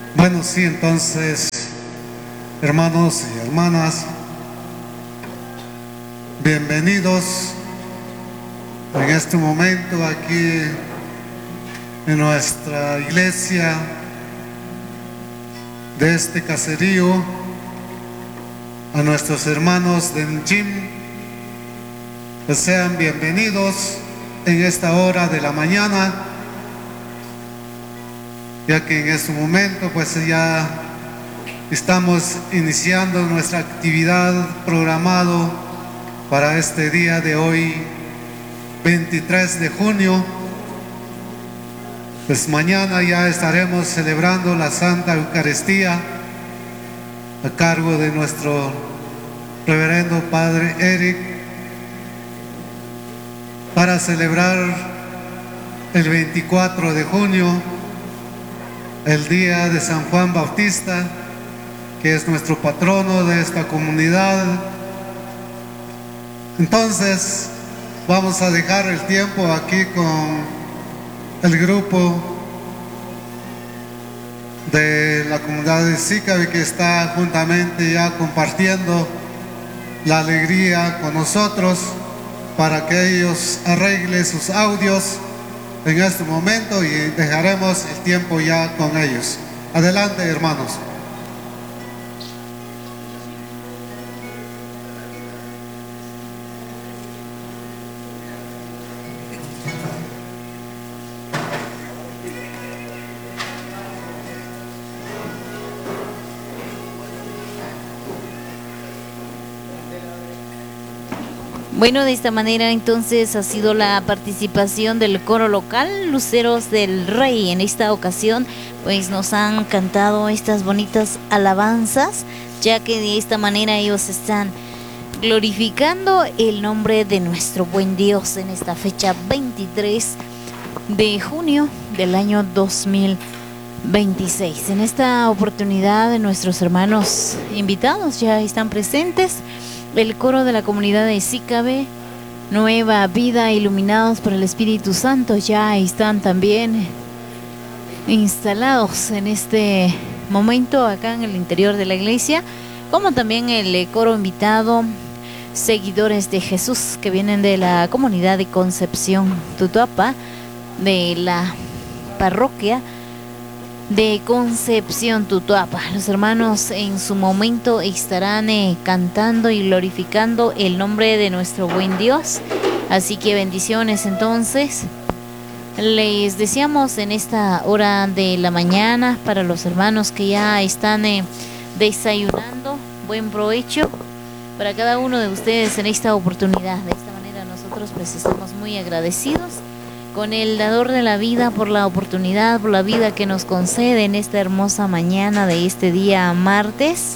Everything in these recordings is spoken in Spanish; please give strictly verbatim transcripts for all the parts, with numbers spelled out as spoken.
Bueno, sí, entonces, hermanos y hermanas, bienvenidos en este momento aquí en nuestra iglesia de este caserío, a nuestros hermanos de Njim, que sean bienvenidos en esta hora de la mañana, ya que en este momento pues ya estamos iniciando nuestra actividad programado para este día de hoy, veintitrés de junio. Pues mañana ya estaremos celebrando la Santa Eucaristía a cargo de nuestro reverendo Padre Eric, para celebrar el veinticuatro de junio el día de San Juan Bautista, que es nuestro patrono de esta comunidad. Entonces vamos a dejar el tiempo aquí con el grupo de la comunidad de Sicabe, que está juntamente ya compartiendo la alegría con nosotros, para que ellos arreglen sus audios en este momento, y dejaremos el tiempo ya con ellos. Adelante, hermanos. Bueno, de esta manera entonces ha sido la participación del coro local Luceros del Rey. En esta ocasión pues nos han cantado estas bonitas alabanzas, ya que de esta manera ellos están glorificando el nombre de nuestro buen Dios en esta fecha veintitrés de junio del año dos mil veintiséis. En esta oportunidad nuestros hermanos invitados ya están presentes. El coro de la comunidad de Sicabe, Nueva Vida, iluminados por el Espíritu Santo, ya están también instalados en este momento acá en el interior de la iglesia, como también el coro invitado, Seguidores de Jesús, que vienen de la comunidad de Concepción Tutuapa, de la parroquia de Concepción Tutuapa. Los hermanos en su momento estarán eh, cantando y glorificando el nombre de nuestro buen Dios. Así que bendiciones entonces. Les deseamos en esta hora de la mañana, para los hermanos que ya están eh, desayunando, buen provecho para cada uno de ustedes en esta oportunidad. De esta manera nosotros pues estamos muy agradecidos con el dador de la vida por la oportunidad, por la vida que nos concede en esta hermosa mañana de este día martes.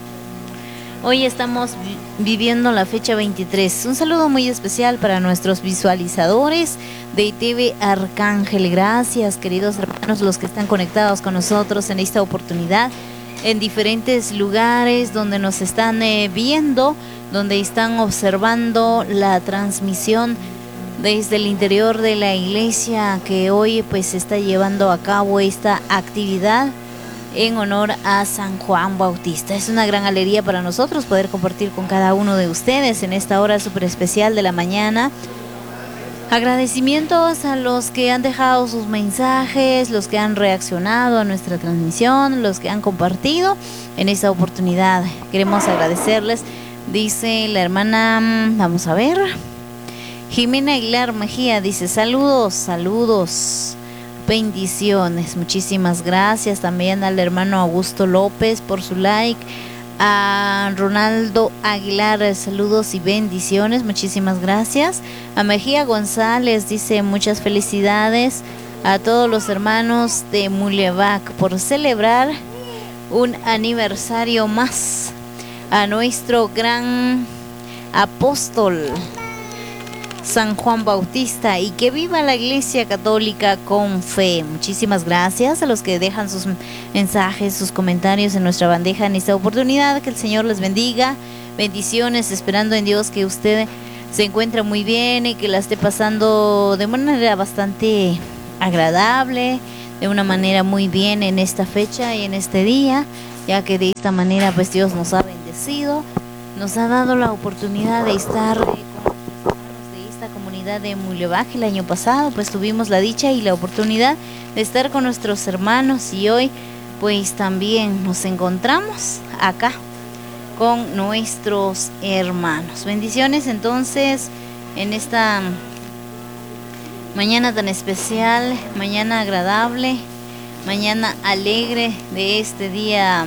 Hoy estamos viviendo la fecha veintitrés. Un saludo muy especial para nuestros visualizadores de T V Arcángel. Gracias, queridos hermanos, los que están conectados con nosotros en esta oportunidad, en diferentes lugares donde nos están eh, viendo, donde están observando la transmisión desde el interior de la iglesia, que hoy pues se está llevando a cabo esta actividad en honor a San Juan Bautista. Es una gran alegría para nosotros poder compartir con cada uno de ustedes en esta hora súper especial de la mañana. Agradecimientos a los que han dejado sus mensajes, los que han reaccionado a nuestra transmisión, los que han compartido en esta oportunidad. Queremos agradecerles. Dice la hermana, vamos a ver, Jimena Aguilar Mejía, dice saludos, saludos, bendiciones. Muchísimas gracias también al hermano Augusto López por su like. A Ronaldo Aguilar, saludos y bendiciones, muchísimas gracias. A Mejía González dice muchas felicidades a todos los hermanos de Mulevac por celebrar un aniversario más a nuestro gran apóstol San Juan Bautista, y que viva la Iglesia Católica con fe. Muchísimas gracias a los que dejan sus mensajes, sus comentarios en nuestra bandeja en esta oportunidad. Que el Señor les bendiga. Bendiciones, esperando en Dios que usted se encuentre muy bien y que la esté pasando de manera bastante agradable, de una manera muy bien en esta fecha y en este día, ya que de esta manera pues Dios nos ha bendecido, nos ha dado la oportunidad de estar eh, con nuestros hermanos de esta comunidad de Mulevac. El año pasado pues tuvimos la dicha y la oportunidad de estar con nuestros hermanos, y hoy pues también nos encontramos acá con nuestros hermanos. Bendiciones entonces en esta mañana tan especial, mañana agradable, mañana alegre de este día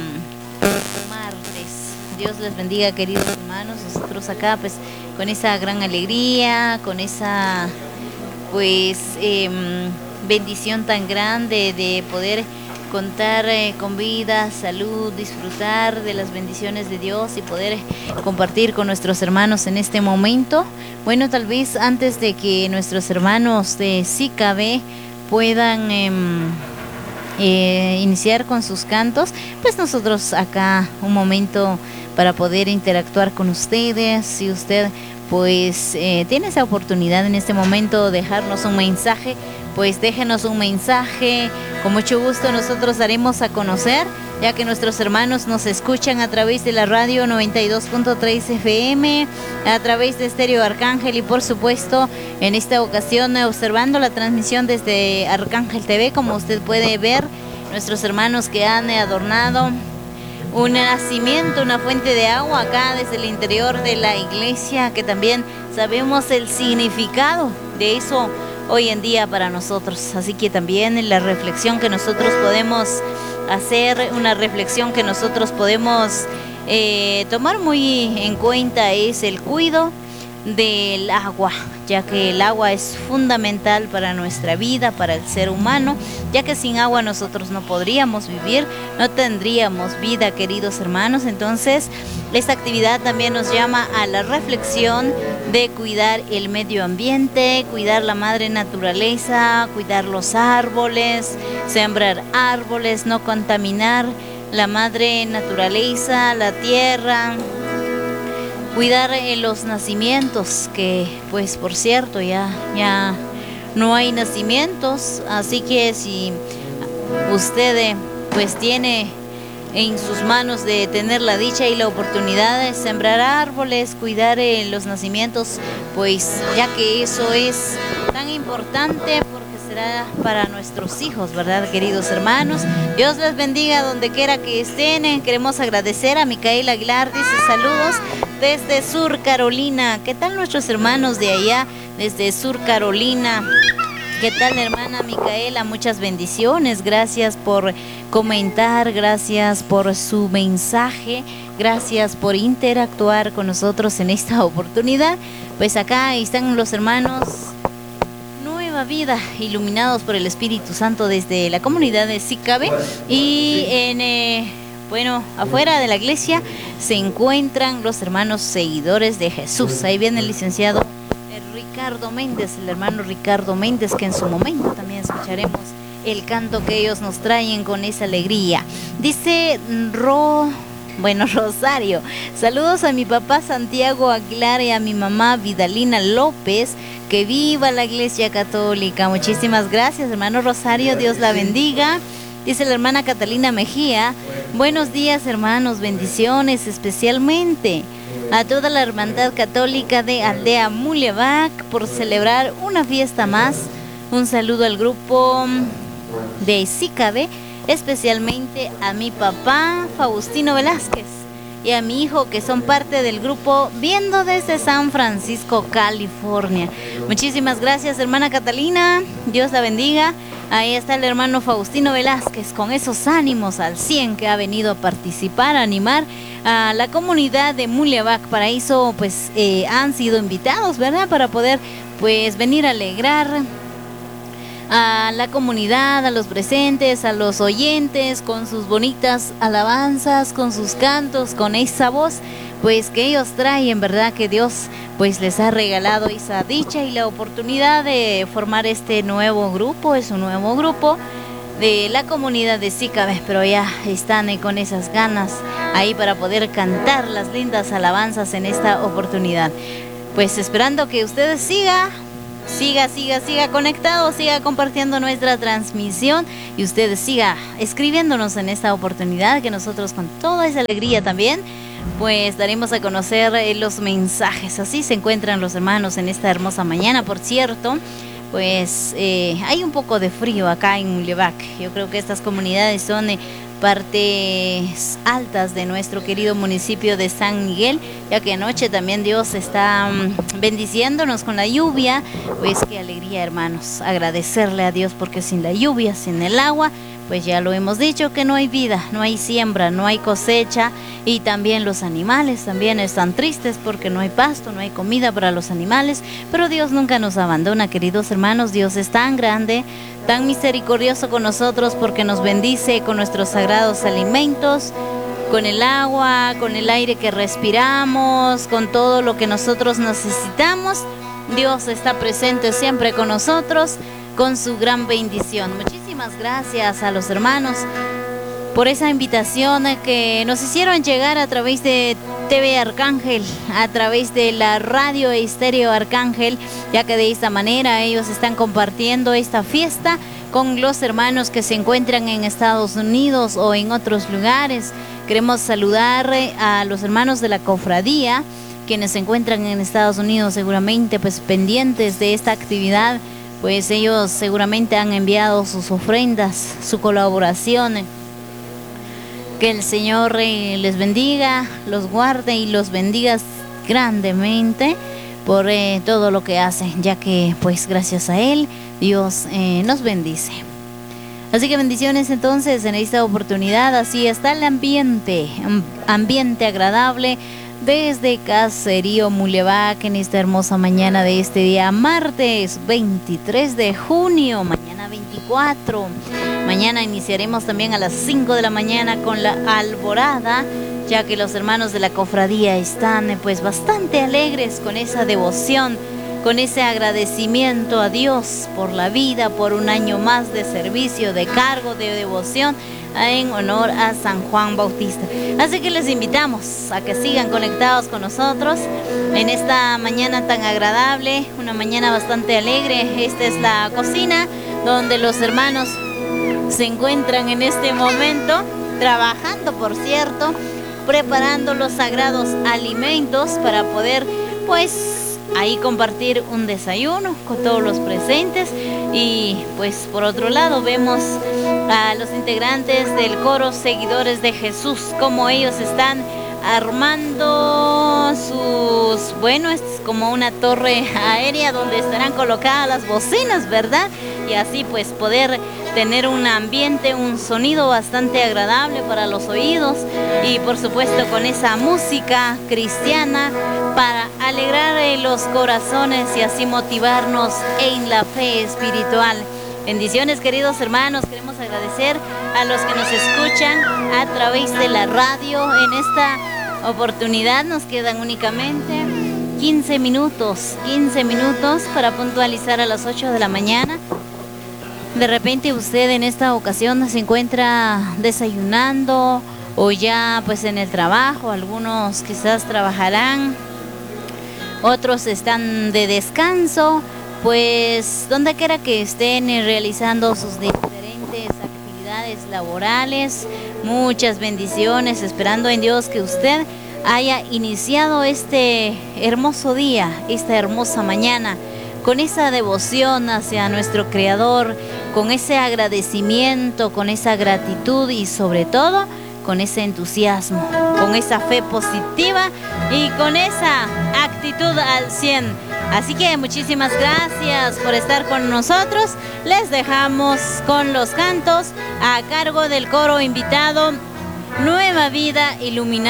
martes. Dios les bendiga, queridos hermanos. Nosotros acá pues con esa gran alegría, con esa pues eh, bendición tan grande de poder contar eh, con vida, salud, disfrutar de las bendiciones de Dios y poder compartir con nuestros hermanos en este momento. Bueno, tal vez antes de que nuestros hermanos de SICABE puedan eh, eh, iniciar con sus cantos, pues nosotros acá un momento para poder interactuar con ustedes. Si usted pues eh, tiene esa oportunidad en este momento de dejarnos un mensaje, pues déjenos un mensaje, con mucho gusto nosotros daremos a conocer, ya que nuestros hermanos nos escuchan a través de la radio noventa y dos punto tres F M, a través de Estéreo Arcángel, y por supuesto en esta ocasión observando la transmisión desde Arcángel T V, como usted puede ver, nuestros hermanos que han adornado un nacimiento, una fuente de agua acá desde el interior de la iglesia, que también sabemos el significado de eso hoy en día para nosotros. Así que también la reflexión que nosotros podemos hacer, una reflexión que nosotros podemos eh, tomar muy en cuenta, es el cuidado del agua, ya que el agua es fundamental para nuestra vida, para el ser humano, ya que sin agua nosotros no podríamos vivir, no tendríamos vida, queridos hermanos. Entonces esta actividad también nos llama a la reflexión de cuidar el medio ambiente, cuidar la madre naturaleza, cuidar los árboles, sembrar árboles, no contaminar la madre naturaleza, la tierra, cuidar eh, los nacimientos, que pues por cierto ya, ya no hay nacimientos, así que si usted eh, pues tiene en sus manos de tener la dicha y la oportunidad de sembrar árboles, cuidar eh, los nacimientos, pues ya que eso es tan importante, porque será para nuestros hijos, ¿verdad, queridos hermanos? Dios les bendiga donde quiera que estén. Queremos agradecer a Micaela Aguilar, dice saludos desde Sur Carolina. ¿Qué tal nuestros hermanos de allá, desde Sur Carolina? ¿Qué tal, hermana Micaela? Muchas bendiciones, gracias por comentar, gracias por su mensaje, gracias por interactuar con nosotros en esta oportunidad. Pues acá están los hermanos Nueva Vida, iluminados por el Espíritu Santo desde la comunidad de SICABE, y en... Eh, Bueno, afuera de la iglesia se encuentran los hermanos seguidores de Jesús. Ahí viene el licenciado Ricardo Méndez, el hermano Ricardo Méndez, que en su momento también escucharemos el canto que ellos nos traen con esa alegría. Dice Ro... Bueno, Rosario, saludos a mi papá Santiago Aguilar y a mi mamá Vidalina López, que viva la Iglesia Católica. Muchísimas gracias, hermano Rosario, Dios la bendiga. Dice la hermana Catalina Mejía, buenos días hermanos, bendiciones especialmente a toda la hermandad católica de Aldea Mulevac por celebrar una fiesta más. Un saludo al grupo de SICABE, especialmente a mi papá Faustino Velázquez y a mi hijo, que son parte del grupo viendo desde San Francisco, California. Muchísimas gracias, hermana Catalina, Dios la bendiga. Ahí está el hermano Faustino Velázquez con esos ánimos al cien, que ha venido a participar, a animar a la comunidad de Mulevac. Para eso pues eh, han sido invitados, ¿verdad? Para poder pues venir a alegrar a la comunidad, a los presentes, a los oyentes, con sus bonitas alabanzas, con sus cantos, con esa voz pues que ellos traen, ¿verdad? Que Dios pues les ha regalado esa dicha y la oportunidad de formar este nuevo grupo. Es un nuevo grupo de la comunidad de SICABE, pero ya están eh, con esas ganas ahí para poder cantar las lindas alabanzas en esta oportunidad. Pues esperando que ustedes sigan siga, siga, siga conectado, siga compartiendo nuestra transmisión y usted siga escribiéndonos en esta oportunidad, que nosotros con toda esa alegría también pues daremos a conocer eh, los mensajes. Así se encuentran los hermanos en esta hermosa mañana. Por cierto, pues eh, hay un poco de frío acá en Mulevac. Yo creo que estas comunidades son eh, partes altas de nuestro querido municipio de San Miguel, ya que anoche también Dios está um, bendiciéndonos con la lluvia. Pues qué alegría, hermanos, agradecerle a Dios, porque sin la lluvia, sin el agua, pues ya lo hemos dicho, que no hay vida, no hay siembra, no hay cosecha, y también los animales también están tristes porque no hay pasto, no hay comida para los animales. Pero Dios nunca nos abandona, queridos hermanos. Dios es tan grande, tan misericordioso con nosotros, porque nos bendice con nuestros sagrados alimentos, con el agua, con el aire que respiramos, con todo lo que nosotros necesitamos. Dios está presente siempre con nosotros, con su gran bendición. Muchísimas gracias a los hermanos por esa invitación que nos hicieron llegar a través de T V Arcángel, a través de la radio Estéreo Arcángel, ya que de esta manera ellos están compartiendo esta fiesta con los hermanos que se encuentran en Estados Unidos o en otros lugares. Queremos saludar a los hermanos de la cofradía, quienes se encuentran en Estados Unidos, seguramente pues pendientes de esta actividad, pues ellos seguramente han enviado sus ofrendas, su colaboración. Que el Señor eh, les bendiga, los guarde y los bendiga grandemente por eh, todo lo que hacen, ya que pues gracias a Él Dios eh, nos bendice. Así que bendiciones entonces en esta oportunidad. Así está el ambiente, ambiente agradable desde Caserío Mulevac en esta hermosa mañana de este día, martes veintitrés de junio, mañana veinticuatro. Mañana iniciaremos también a las cinco de la mañana con la alborada, ya que los hermanos de la cofradía están pues bastante alegres con esa devoción, con ese agradecimiento a Dios por la vida, por un año más de servicio, de cargo, de devoción en honor a San Juan Bautista. Así que les invitamos a que sigan conectados con nosotros en esta mañana tan agradable, una mañana bastante alegre. Esta es la cocina donde los hermanos se encuentran en este momento trabajando, por cierto, preparando los sagrados alimentos para poder pues ahí compartir un desayuno con todos los presentes. Y pues por otro lado vemos a los integrantes del coro Seguidores de Jesús, como ellos están armando sus, bueno, es como una torre aérea donde estarán colocadas las bocinas, ¿verdad? Y así pues poder tener un ambiente, un sonido bastante agradable para los oídos, y por supuesto con esa música cristiana para alegrar los corazones y así motivarnos en la fe espiritual. Bendiciones, queridos hermanos. Queremos agradecer a los que nos escuchan a través de la radio. En esta oportunidad nos quedan únicamente quince minutos, quince minutos para puntualizar a las ocho de la mañana. De repente usted en esta ocasión se encuentra desayunando o ya pues en el trabajo. Algunos quizás trabajarán, otros están de descanso. Pues donde quiera que estén realizando sus diferentes actividades laborales, muchas bendiciones, esperando en Dios que usted haya iniciado este hermoso día, esta hermosa mañana, con esa devoción hacia nuestro Creador, con ese agradecimiento, con esa gratitud y sobre todo con ese entusiasmo, con esa fe positiva y con esa actitud al cien. Así que muchísimas gracias por estar con nosotros. Les dejamos con los cantos a cargo del coro invitado Nueva Vida Iluminada.